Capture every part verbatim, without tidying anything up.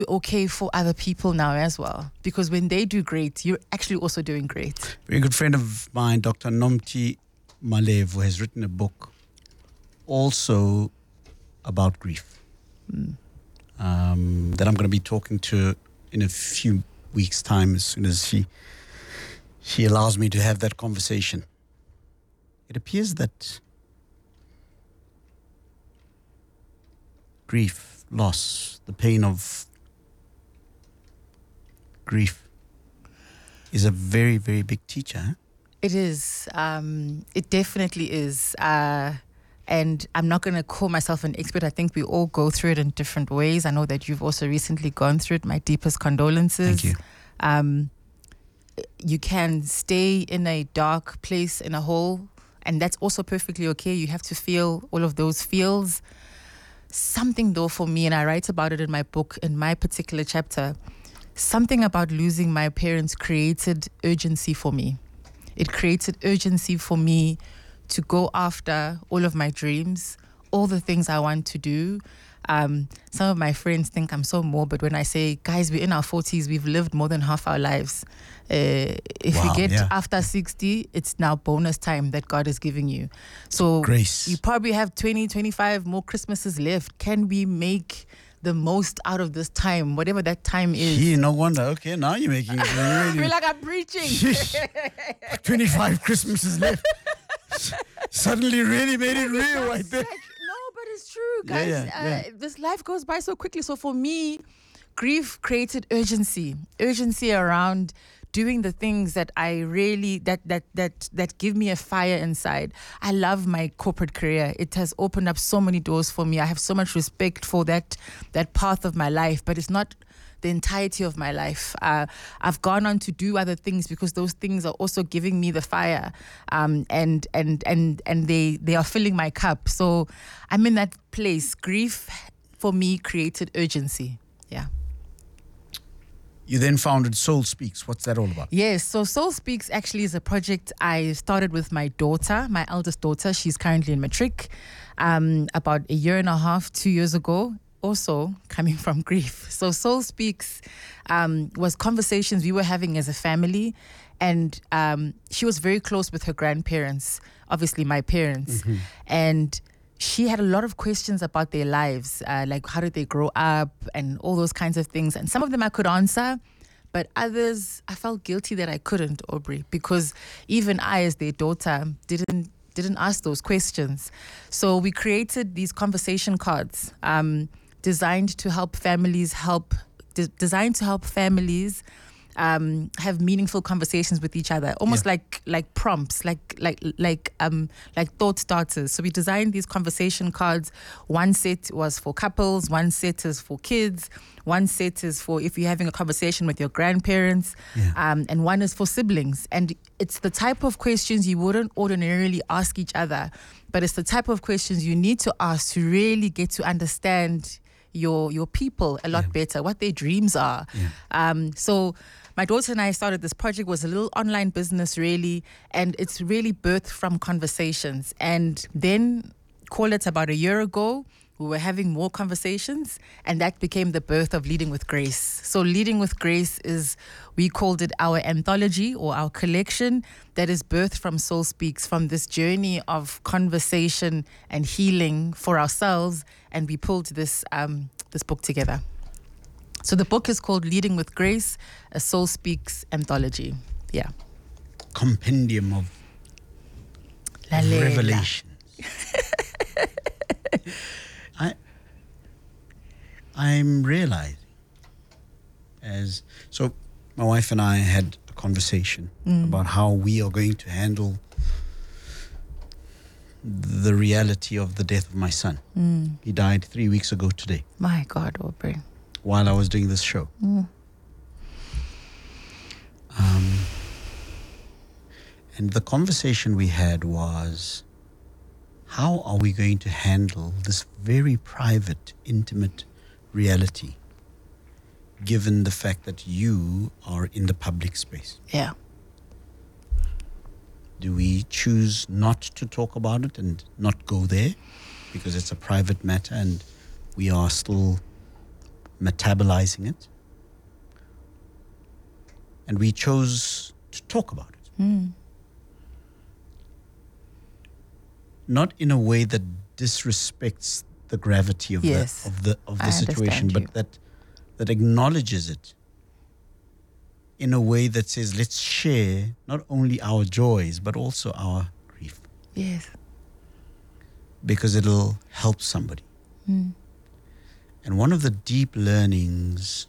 okay for other people now as well. Because when they do great, you're actually also doing great. Very good friend of mine, Doctor Nomti Malevu, has written a book also about grief mm. um, that I'm going to be talking to in a few weeks' time as soon as she, she allows me to have that conversation. It appears that grief, loss, the pain of grief is a very, very big teacher. Huh? It is. Um, it definitely is. Uh, and I'm not going to call myself an expert. I think we all go through it in different ways. I know that you've also recently gone through it. My deepest condolences. Thank you. Um, you can stay in a dark place, in a hole, and that's also perfectly okay. You have to feel all of those feels. Something, though, for me, and I write about it in my book, in my particular chapter, something about losing my parents created urgency for me. It created urgency for me to go after all of my dreams, all the things I want to do. Um, some of my friends think I'm so morbid when I say, guys, we're in our forties, we've lived more than half our lives. Uh, if wow, we get yeah. after sixty, it's now bonus time that God is giving you. So grace. You probably have twenty, twenty-five more Christmases left. Can we make the most out of this time, whatever that time is? Gee, no wonder. Okay, now you're making it really. I feel like I'm preaching. twenty-five Christmases left. Suddenly really made it real right there. No, but it's true, guys. Yeah, yeah, yeah. Uh, this life goes by so quickly. So for me, grief created urgency, urgency around doing the things that I really, that that that that give me a fire inside. I love my corporate career. It has opened up so many doors for me. I have so much respect for that that path of my life, but it's not the entirety of my life. Uh, I've gone on to do other things because those things are also giving me the fire, um, and and and and they they are filling my cup. So I'm in that place. Grief for me created urgency. Yeah. You then founded Soul Speaks. What's that all about? Yes, so Soul Speaks actually is a project I started with my daughter, my eldest daughter. She's currently in matric, um, about a year and a half, two years ago, also coming from grief. So Soul Speaks um, was conversations we were having as a family, and um, she was very close with her grandparents, obviously my parents, mm-hmm. and she had a lot of questions about their lives, uh, like how did they grow up and all those kinds of things. And some of them I could answer, but others I felt guilty that I couldn't, Aubrey, because even I, as their daughter, didn't didn't ask those questions. So we created these conversation cards um, designed to help families help, de- designed to help families Um, have meaningful conversations with each other, almost yeah. like like prompts, like like like um like thought starters. So we designed these conversation cards. One set was for couples, one set is for kids, one set is for if you're having a conversation with your grandparents, yeah. um, and one is for siblings. And it's the type of questions you wouldn't ordinarily ask each other, but it's the type of questions you need to ask to really get to understand your your people a lot yeah. better, what their dreams are. Yeah. Um, so my daughter and I started this project. Was a little online business really, and it's really birthed from conversations. And then call it about a year ago, we were having more conversations, and that became the birth of Leading with Grace. So Leading with Grace is, we called it our anthology or our collection that is birthed from Soul Speaks, from this journey of conversation and healing for ourselves, and we pulled this um, this book together. So the book is called Leading with Grace, a Soul Speaks anthology. Yeah. Compendium of Lalela. Revelations. I, I'm realizing as, so my wife and I had a conversation mm. about how we are going to handle the reality of the death of my son. Mm. He died three weeks ago today. My God, Aubrey. While I was doing this show. Mm. Um, and the conversation we had was, how are we going to handle this very private, intimate reality, given the fact that you are in the public space? Yeah. Do we choose not to talk about it and not go there because it's a private matter and we are still metabolizing it. And we chose to talk about it. Mm. Not in a way that disrespects the gravity of Yes, the of the of the I situation, understand you. but that that acknowledges it in a way that says, let's share not only our joys but also our grief, Yes. because it'll help somebody. Mm. And one of the deep learnings,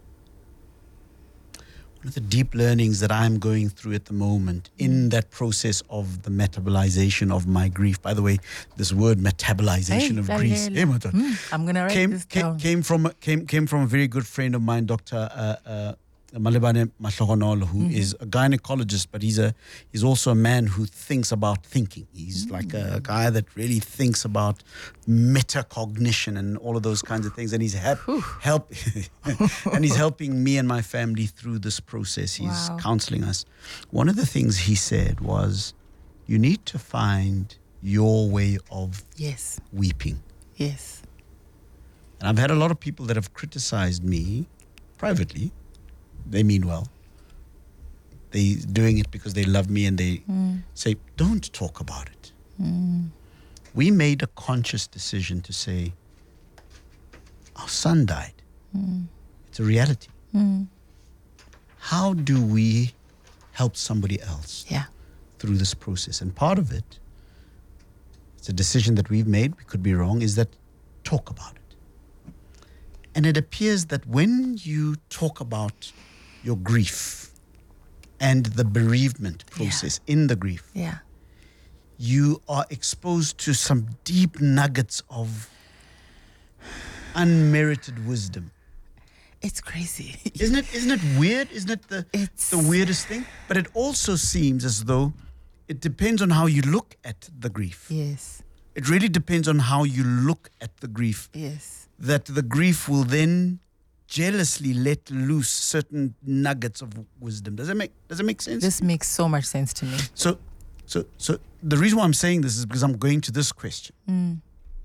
one of the deep learnings that I'm going through at the moment in that process of the metabolization of my grief. By the way, this word metabolization Hey, of very grief, well. hey, my God, Mm, I'm gonna write came, this came, down. came from came came from a very good friend of mine, Doctor Uh, uh, Malebane Mahlogonolo, who Mm-hmm. is a gynecologist, but he's a he's also a man who thinks about thinking. He's Mm. like a guy that really thinks about metacognition and all of those kinds of things. And he's help, help and he's helping me and my family through this process. He's Wow. counseling us. One of the things he said was, you need to find your way of Yes. weeping. Yes. And I've had a lot of people that have criticized me privately. They mean well. They're doing it because they love me, and they Mm. say, don't talk about it. Mm. We made a conscious decision to say, our son died. Mm. It's a reality. Mm. How do we help somebody else Yeah. through this process? And part of it, it's a decision that we've made, we could be wrong, is that talk about it. And it appears that when you talk about your grief and the bereavement process in the grief, Yeah. you are exposed to some deep nuggets of unmerited wisdom. It's crazy. Isn't it? Isn't it weird? Isn't it the It's- the weirdest thing? But it also seems as though it depends on how you look at the grief. Yes. It really depends on how you look at the grief. Yes. That the grief will then jealously let loose certain nuggets of wisdom. Does it make Does it make sense? This makes so much sense to me. So, so, so the reason why I'm saying this is because I'm going to this question. Mm.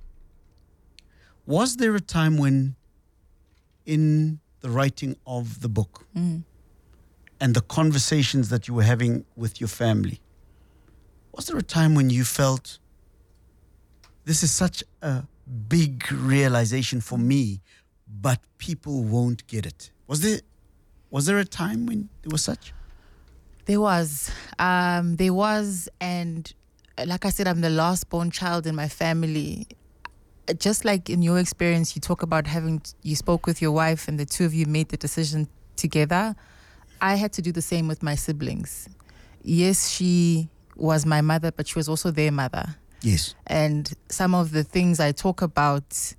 Was there a time when, in the writing of the book Mm. and the conversations that you were having with your family, was there a time when you felt, this is such a big realization for me, but people won't get it? Was there, was there a time when there was such? There was. Um, there was. And like I said, I'm the last born child in my family. Just like in your experience, you talk about having, you spoke with your wife and the two of you made the decision together. I had to do the same with my siblings. Yes, she was my mother, but she was also their mother. Yes. And some of the things I talk about,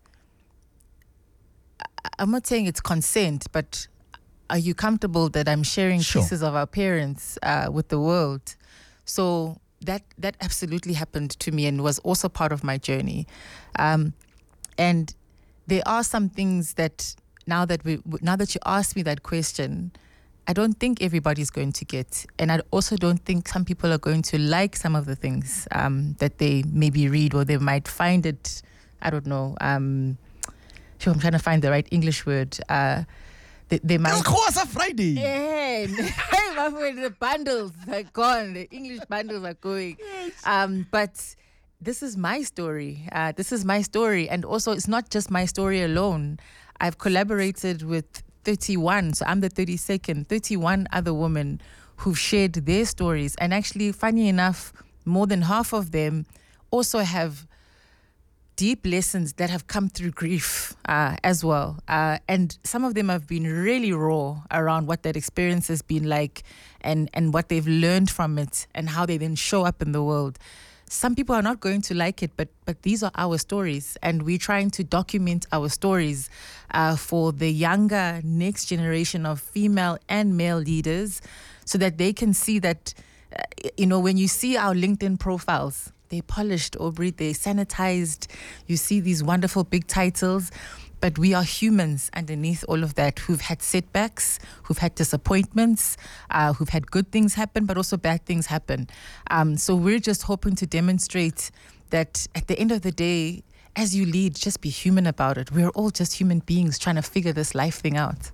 I- I'm not saying it's consent, but are you comfortable that I'm sharing Sure. pieces of our parents uh, with the world? So that that absolutely happened to me and was also part of my journey. Um, and there are some things that now that we now that you asked me that question, I don't think everybody's going to get, and I also don't think some people are going to like some of the things um, that they maybe read, or they might find it, I don't know. Um, sure, I'm trying to find the right English word. Uh, they, they might. Khoza Friday. Hey, hey, my friend, the bundles are gone. The English bundles are going. Um, but this is my story. Uh, this is my story. And also, it's not just my story alone. I've collaborated with thirty-one, so I'm the thirty-second, thirty-one other women who've shared their stories. And actually, funny enough, more than half of them also have deep lessons that have come through grief uh, as well. Uh, and some of them have been really raw around what that experience has been like and, and what they've learned from it and how they then show up in the world. Some people are not going to like it, but but these are our stories, and we're trying to document our stories uh, for the younger next generation of female and male leaders, so that they can see that, uh, you know, when you see our LinkedIn profiles, they're polished, Aubrey, they're sanitized. You see these wonderful big titles, but we are humans underneath all of that who've had setbacks, who've had disappointments, uh, who've had good things happen, but also bad things happen. Um, so we're just hoping to demonstrate that at the end of the day, as you lead, just be human about it. We're all just human beings trying to figure this life thing out.